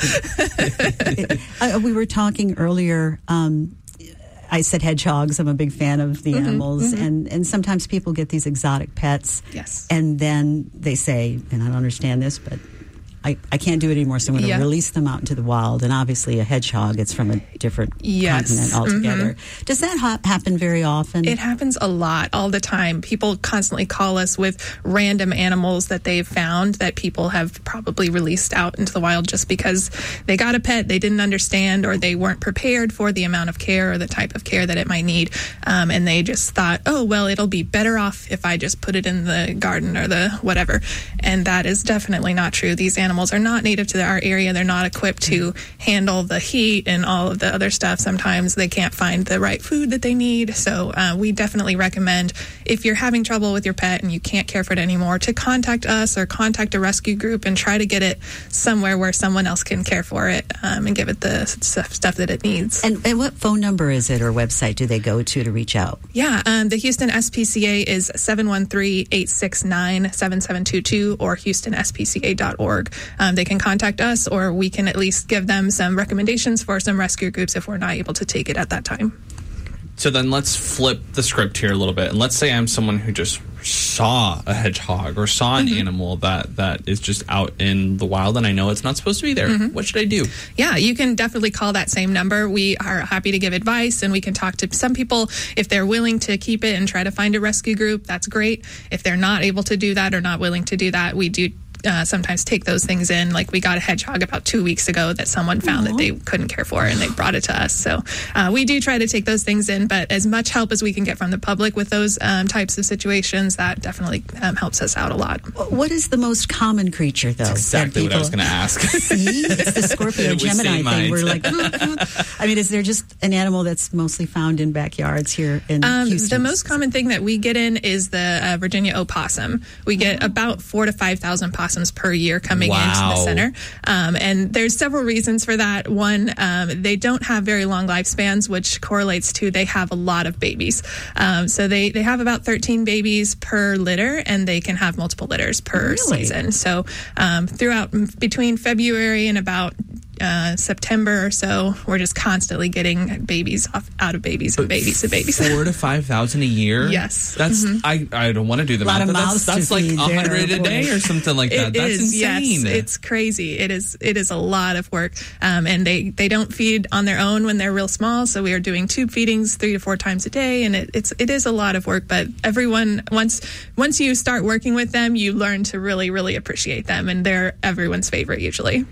We were talking earlier. I said hedgehogs. I'm a big fan of the animals. And sometimes people get these exotic pets. Yes. And then they say, and I don't understand this, but I can't do it anymore, so I'm going to release them out into the wild. And obviously a hedgehog, it's from a different continent altogether. Does that happen very often? It happens a lot, all the time. People constantly call us with random animals that they've found that people have probably released out into the wild just because they got a pet they didn't understand, or they weren't prepared for the amount of care or the type of care that it might need. And they just thought, oh, well, it'll be better off if I just put it in the garden or the whatever. And that is definitely not true. These animals are not native to our area. They're not equipped to handle the heat and all of the other stuff. Sometimes they can't find the right food that they need. So we definitely recommend, if you're having trouble with your pet and you can't care for it anymore, to contact us or contact a rescue group and try to get it somewhere where someone else can care for it and give it the stuff that it needs. And what phone number is it or website do they go to reach out? Yeah, the Houston SPCA is 713-869-7722 or HoustonSPCA.org. They can contact us, or we can at least give them some recommendations for some rescue groups if we're not able to take it at that time. So then let's flip the script here a little bit. And let's say I'm someone who just saw a hedgehog or saw an animal that is just out in the wild, and I know it's not supposed to be there. What should I do? Yeah, you can definitely call that same number. We are happy to give advice, and we can talk to some people. If they're willing to keep it and try to find a rescue group, that's great. If they're not able to do that or not willing to do that, we do sometimes take those things in. Like we got a hedgehog about 2 weeks ago that someone found that they couldn't care for, and they brought it to us. So we do try to take those things in, but as much help as we can get from the public with those types of situations, that definitely helps us out a lot. What is the most common creature, though? That's exactly what I was going to ask. See? It's the Scorpio Gemini thing. We're like, I mean, is there just an animal that's mostly found in backyards here in Houston? The most common thing that we get in is the Virginia opossum. We get about 4,000 to 5,000 possums per year coming into the center. And there's several reasons for that. One, they don't have very long lifespans, which correlates to they have a lot of babies. So they have about 13 babies per litter, and they can have multiple litters per season. So throughout between February and about September or so, we're just constantly getting babies out of babies and babies and babies. 4,000 to 5,000 a year. Yes, that's I don't want to do the math. That's like 100 a day or something like that. That's insane. Yes, it's crazy. It is a lot of work, and they don't feed on their own when they're real small. So we are doing tube feedings 3 to 4 times a day, and it is a lot of work. But everyone once you start working with them, you learn to really, really appreciate them, and they're everyone's favorite usually.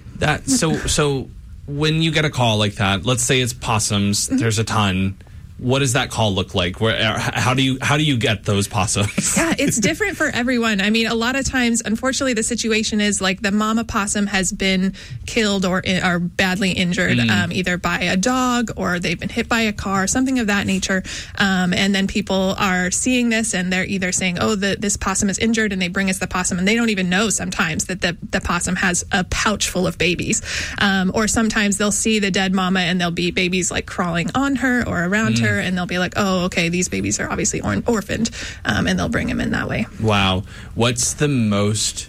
So when you get a call like that, let's say it's possums, there's a ton. What does that call look like? How do you get those possums? Yeah, it's different for everyone. I mean, a lot of times, unfortunately, the situation is like the mama possum has been killed or badly injured, either by a dog or they've been hit by a car, something of that nature. And then people are seeing this and they're either saying, oh, this possum is injured, and they bring us the possum, and they don't even know sometimes that the possum has a pouch full of babies. Or sometimes they'll see the dead mama and there'll be babies like crawling on her or around her. And they'll be like, oh, okay, these babies are obviously orphaned, and they'll bring them in that way. Wow. What's the most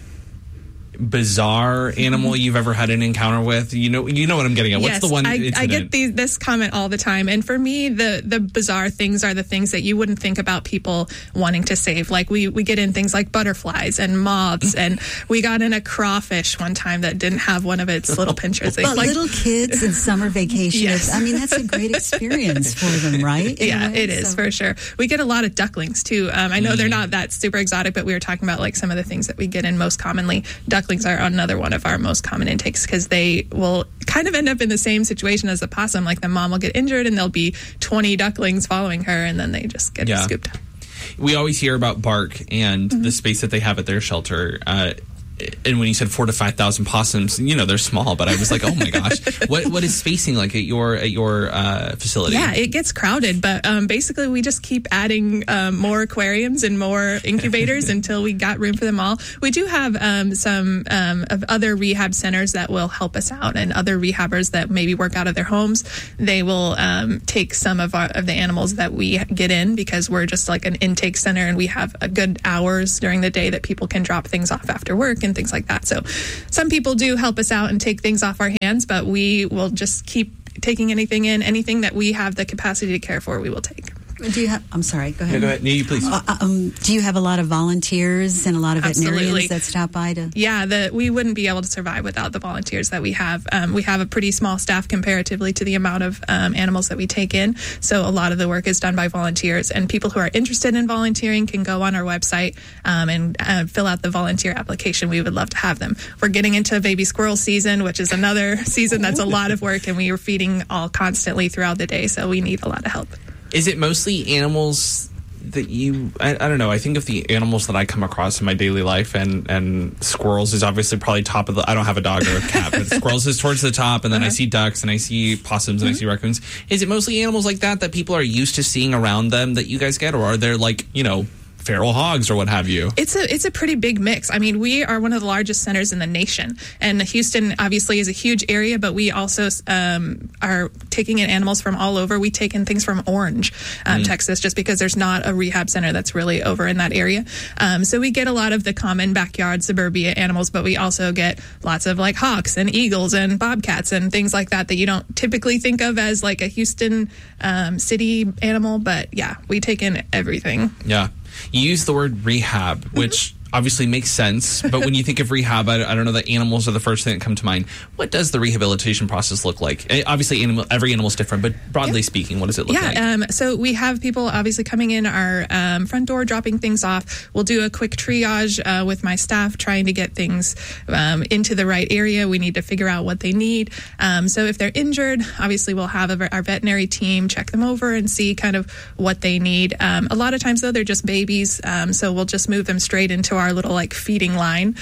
bizarre animal you've ever had an encounter with? You know what I'm getting at. What's the one incident? I get this comment all the time, and for me, the bizarre things are the things that you wouldn't think about people wanting to save. Like we get in things like butterflies and moths, and we got in a crawfish one time that didn't have one of its little pinchers. But little kids in summer vacation, yes. I mean, that's a great experience for them, right? Yeah, it is, for sure. We get a lot of ducklings too. I know they're not that super exotic, but we were talking about like some of the things that we get in most commonly. Ducklings are another one of our most common intakes because they will kind of end up in the same situation as the possum. Like the mom will get injured and there'll be 20 ducklings following her, and then they just get scooped up. We always hear about Bark and the space that they have at their shelter. And when you said 4,000 to 5,000 possums, they're small, but I was like, oh my gosh, what is spacing like at your facility? Yeah, it gets crowded, but basically we just keep adding more aquariums and more incubators until we got room for them all. We do have some of other rehab centers that will help us out, and other rehabbers that maybe work out of their homes. They will take some of the animals that we get in, because we're just like an intake center, and we have a good hours during the day that people can drop things off after work and and things like that. So some people do help us out and take things off our hands, but we will just keep taking anything that we have the capacity to care for, we will take. Do you have? I'm sorry. Go ahead. Yeah, go ahead. No, you please. Do you have a lot of volunteers and a lot of veterinarians that stop by to? Yeah, we wouldn't be able to survive without the volunteers that we have. We have a pretty small staff comparatively to the amount of animals that we take in. So a lot of the work is done by volunteers, and people who are interested in volunteering can go on our website and fill out the volunteer application. We would love to have them. We're getting into baby squirrel season, which is another season that's a lot of work, and we are feeding all constantly throughout the day. So we need a lot of help. Is it mostly animals that I don't know, I think of the animals that I come across in my daily life, and squirrels is obviously probably top of the, I don't have a dog or a cat, but squirrels is towards the top, and then I see ducks, and I see possums, and I see raccoons. Is it mostly animals like that people are used to seeing around them that you guys get, or are there feral hogs or what have you? It's a pretty big mix. I mean, we are one of the largest centers in the nation, and Houston obviously is a huge area, but we also are taking in animals from all over. We take in things from Orange, Texas, just because there's not a rehab center that's really over in that area. So we get a lot of the common backyard suburbia animals, but we also get lots of like hawks and eagles and bobcats and things like that you don't typically think of as like a Houston city animal. But yeah, we take in everything. Yeah. You use the word rehab, which obviously makes sense, but when you think of rehab, I don't know that animals are the first thing that come to mind. What does the rehabilitation process look like? Obviously, every animal is different, but broadly speaking, what does it look like? So we have people obviously coming in our front door, dropping things off. We'll do a quick triage with my staff, trying to get things into the right area. We need to figure out what they need. So if they're injured, obviously we'll have our veterinary team check them over and see kind of what they need. A lot of times, though, they're just babies, so we'll just move them straight into our little feeding line,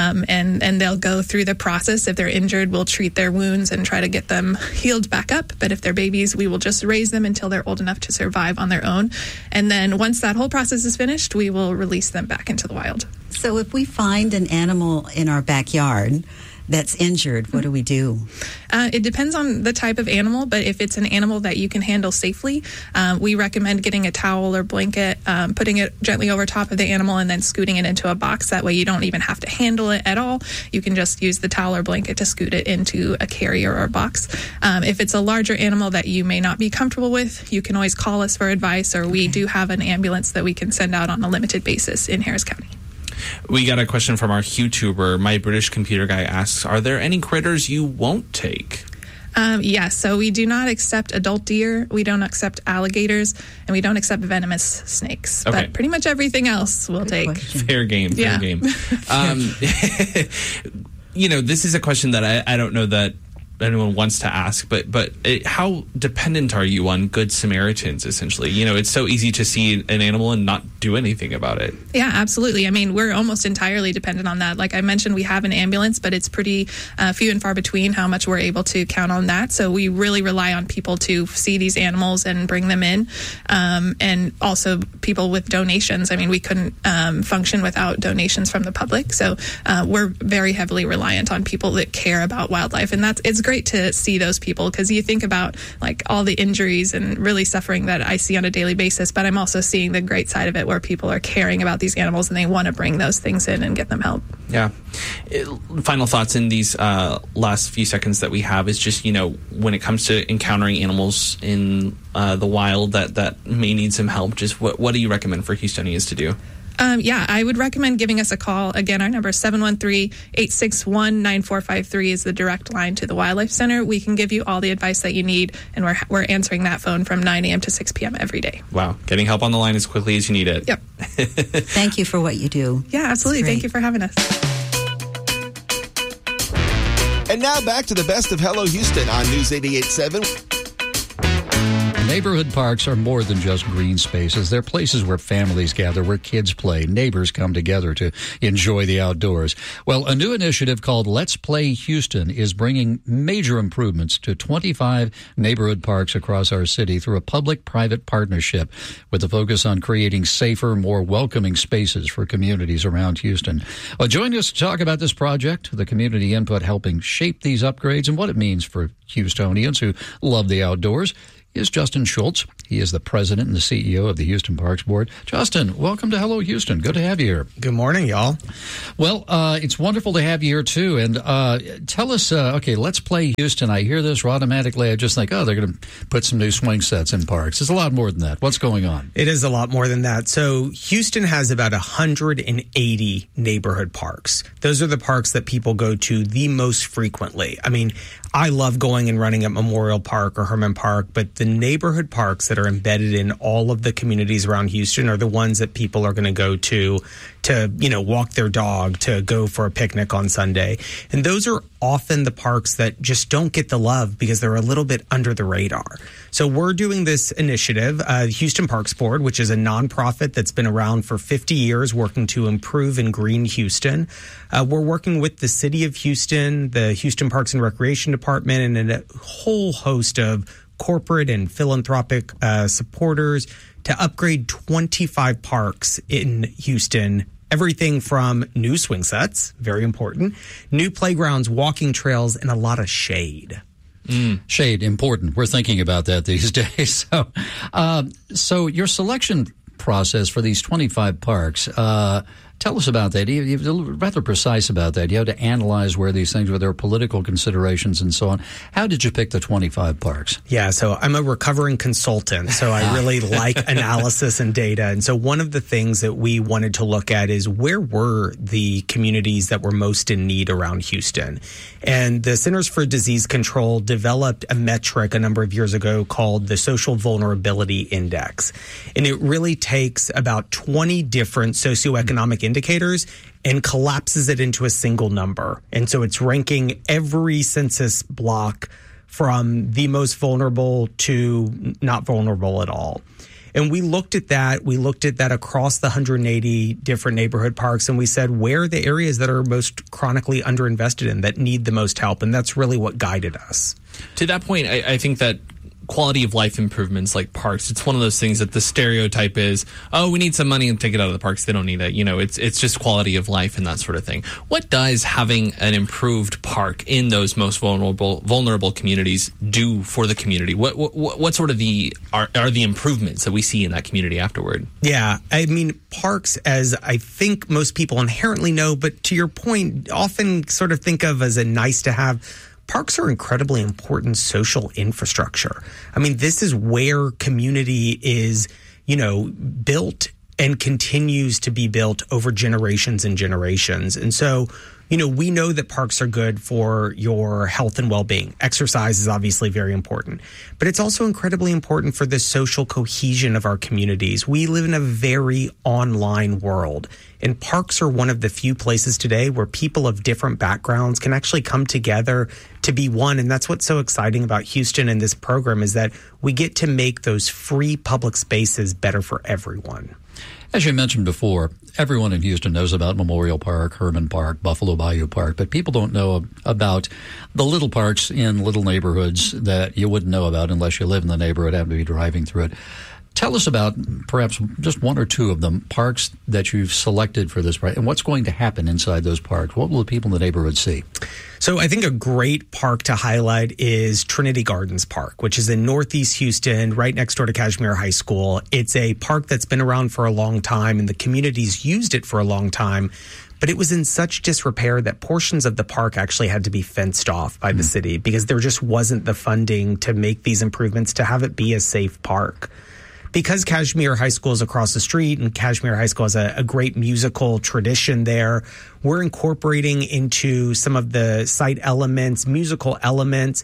and they'll go through the process. If they're injured, we'll treat their wounds and try to get them healed back up. But if they're babies, we will just raise them until they're old enough to survive on their own. And then once that whole process is finished, we will release them back into the wild. So if we find an animal in our backyard that's injured, what do we do? It depends on the type of animal, but if it's an animal that you can handle safely, we recommend getting a towel or blanket, putting it gently over top of the animal, and then scooting it into a box. That way you don't even have to handle it at all. You can just use the towel or blanket to scoot it into a carrier or a box. If it's a larger animal that you may not be comfortable with, you can always call us for advice, or we do have an ambulance that we can send out on a limited basis in Harris County. We got a question from our YouTuber. My British Computer Guy asks, are there any critters you won't take? Yes, so we do not accept adult deer, we don't accept alligators, and we don't accept venomous snakes. Okay. But pretty much everything else we'll take. Question. Fair game. This is a question that I don't know that anyone wants to ask, but how dependent are you on Good Samaritans, essentially? It's so easy to see an animal and not do anything about it. Yeah, absolutely. I mean, we're almost entirely dependent on that. Like I mentioned, we have an ambulance, but it's pretty few and far between how much we're able to count on that. So we really rely on people to see these animals and bring them in, and also people with donations. I mean, we couldn't function without donations from the public. So we're very heavily reliant on people that care about wildlife, and it's great to see those people, because you think about like all the injuries and really suffering that I see on a daily basis, but I'm also seeing the great side of it where people are caring about these animals and they want to bring those things in and get them help. Yeah. Final thoughts in these last few seconds that we have is just, when it comes to encountering animals in the wild that may need some help, just what do you recommend for Houstonians to do? I would recommend giving us a call. Again, our number is 713-861-9453 is the direct line to the Wildlife Center. We can give you all the advice that you need, and we're answering that phone from 9 a.m. to 6 p.m. every day. Wow. Getting help on the line as quickly as you need it. Yep. Thank you for what you do. Yeah, absolutely. Thank you for having us. And now back to the best of Hello Houston on News 88.7. Neighborhood parks are more than just green spaces. They're places where families gather, where kids play, neighbors come together to enjoy the outdoors. Well, a new initiative called Let's Play Houston is bringing major improvements to 25 neighborhood parks across our city through a public-private partnership with a focus on creating safer, more welcoming spaces for communities around Houston. Well, join us to talk about this project, the community input helping shape these upgrades, and what it means for Houstonians who love the outdoors. is Justin Schultz. He is the president and the CEO of the Houston Parks Board. Justin, welcome to Hello Houston. Good to have you here. Good morning, y'all. Well, it's wonderful to have you here, too. And tell us, Let's Play Houston. I hear this automatically. I just think, they're going to put some new swing sets in parks. It's a lot more than that. What's going on? It is a lot more than that. So Houston has about 180 neighborhood parks. Those are the parks that people go to the most frequently. I mean, I love going and running at Memorial Park or Herman Park, but the neighborhood parks that are embedded in all of the communities around Houston are the ones that people are going to go to, walk their dog, to go for a picnic on Sunday. And those are often the parks that just don't get the love because they're a little bit under the radar. So we're doing this initiative, Houston Parks Board, which is a nonprofit that's been around for 50 years working to improve and green Houston. We're working with the city of Houston, the Houston Parks and Recreation Department, and a whole host of corporate and philanthropic supporters to upgrade 25 parks in Houston. Everything from new swing sets, very important, new playgrounds, walking trails, and a lot of shade. Shade, important. We're thinking about that these days. So your selection process for these 25 parks, tell us about that. You're rather precise about that. You have to analyze where these things, where there are political considerations and so on. How did you pick the 25 parks? Yeah, so I'm a recovering consultant, so I really like analysis and data. And so one of the things that we wanted to look at is where were the communities that were most in need around Houston? And the Centers for Disease Control developed a metric a number of years ago called the Social Vulnerability Index. And it really takes about 20 different socioeconomic indicators and collapses it into a single number. And so it's ranking every census block from the most vulnerable to not vulnerable at all. And we looked at that. We looked at that across the 180 different neighborhood parks, and we said, where are the areas that are most chronically underinvested in, that need the most help? And that's really what guided us. To that point, I think that quality of life improvements like parks, it's one of those things that the stereotype is, we need some money and take it out of the parks. They don't need it. It's just quality of life and that sort of thing. What does having an improved park in those most vulnerable communities do for the community? What sort of are the improvements that we see in that community afterward? Yeah, I mean, parks, as I think most people inherently know, but to your point, often sort of think of as a nice to have. Parks are incredibly important social infrastructure. I mean, this is where community is, built and continues to be built over generations and generations. And so, we know that parks are good for your health and well-being. Exercise is obviously very important, but it's also incredibly important for the social cohesion of our communities. We live in a very online world, and parks are one of the few places today where people of different backgrounds can actually come together to be one. And that's what's so exciting about Houston and this program, is that we get to make those free public spaces better for everyone. As you mentioned before, everyone in Houston knows about Memorial Park, Herman Park, Buffalo Bayou Park, but people don't know about the little parks in little neighborhoods that you wouldn't know about unless you live in the neighborhood, happen to be driving through it. Tell us about perhaps just one or two of them, parks that you've selected for this, and what's going to happen inside those parks. What will the people in the neighborhood see? So I think a great park to highlight is Trinity Gardens Park, which is in Northeast Houston, right next door to Kashmere High School. It's a park that's been around for a long time, and the community's used it for a long time. But it was in such disrepair that portions of the park actually had to be fenced off by the city because there just wasn't the funding to make these improvements to have it be a safe park. Because Kashmere High School is across the street and Kashmere High School has a great musical tradition there, we're incorporating into some of the site elements, musical elements.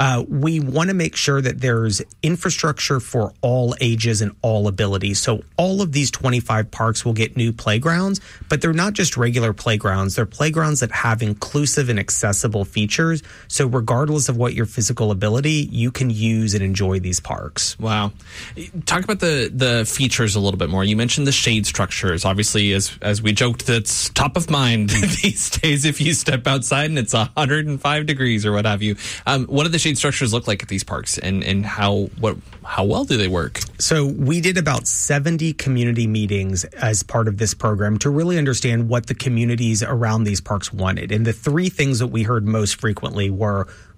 We want to make sure that there's infrastructure for all ages and all abilities. So all of these 25 parks will get new playgrounds, but they're not just regular playgrounds. They're playgrounds that have inclusive and accessible features. So regardless of what your physical ability, you can use and enjoy these parks. Wow. Talk about the features a little bit more. You mentioned the shade structures. Obviously, as we joked, that's top of mind these days if you step outside and it's 105 degrees or what have you. What are the shade structures look like at these parks, and how well do they work? So we did about 70 community meetings as part of this program to really understand what the communities around these parks wanted. And the three things that we heard most frequently were,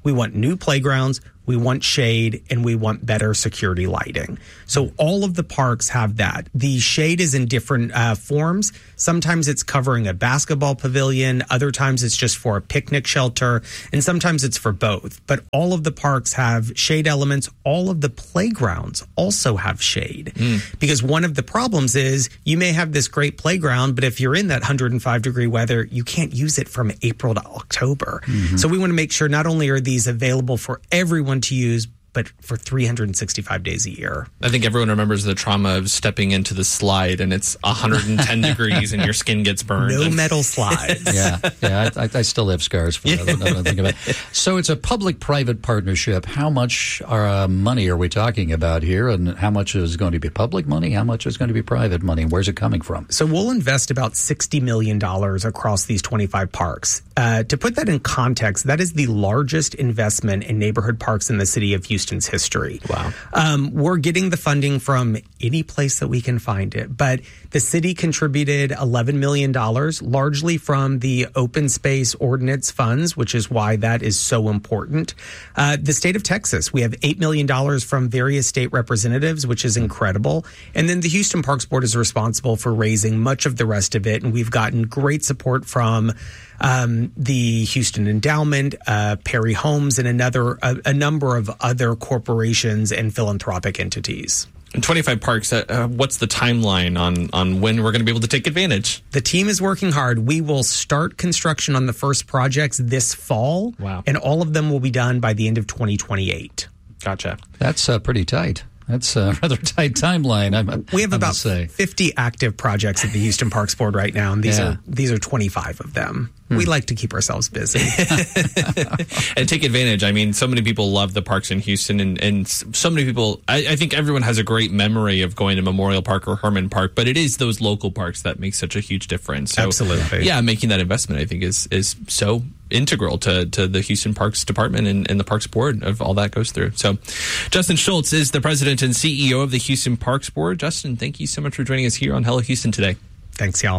we want new playgrounds, we want shade, and we want better security lighting. So all of the parks have that. The shade is in different forms. Sometimes it's covering a basketball pavilion. Other times it's just for a picnic shelter. And sometimes it's for both. But all of the parks have shade elements. All of the playgrounds also have shade. Because one of the problems is you may have this great playground, but if you're in that 105-degree weather, you can't use it from April to October. So we want to make sure not only are these available for everyone to use, but for 365 days a year. I think everyone remembers the trauma of stepping into the slide and it's 110 degrees and your skin gets burned. No metal slides. I still have scars for that. I don't think about it. So it's a public-private partnership. How much money are we talking about here, and how much is going to be public money? How much is going to be private money? Where's it coming from? So we'll invest about $60 million across these 25 parks. To put that in context, that is the largest investment in neighborhood parks in the city of Houston's history. Wow. We're getting the funding from any place that we can find it, but the city contributed $11 million, largely from the open space ordinance funds, which is why that is so important. The state of Texas, we have $8 million from various state representatives, which is incredible. And then the Houston Parks Board is responsible for raising much of the rest of it. And we've gotten great support from the Houston Endowment, Perry Homes, and a number of other corporations and philanthropic entities. And 25 parks, what's the timeline on when we're going to be able to take advantage? The team is working hard. We will start construction on the first projects this fall. Wow. And all of them will be done by the end of 2028. Gotcha. That's pretty tight. That's a rather tight timeline. We have about 50 active projects at the Houston Parks Board right now, and these are 25 of them. We like to keep ourselves busy. And take advantage. I mean, so many people love the parks in Houston, and so many people, I think everyone has a great memory of going to Memorial Park or Herman Park, but it is those local parks that make such a huge difference. So, absolutely. Yeah, making that investment, I think, is so integral to the Houston Parks Department and the Parks Board of all that goes through. So Justin Schultz is the president and CEO of the Houston Parks Board. Justin, thank you so much for joining us here on Hello Houston today. Thanks, y'all.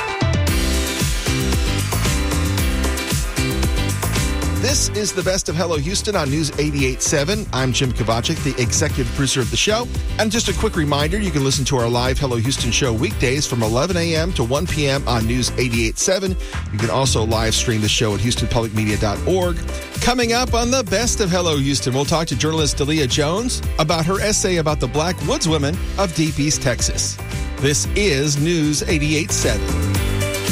This is the Best of Hello Houston on News 88.7. I'm Jim Kovacic, the executive producer of the show. And just a quick reminder, you can listen to our live Hello Houston show weekdays from 11 a.m. to 1 p.m. on News 88.7. You can also live stream the show at HoustonPublicMedia.org. Coming up on the Best of Hello Houston, we'll talk to journalist Dalia Jones about her essay about the Black Woodswomen of Deep East Texas. This is News 88.7.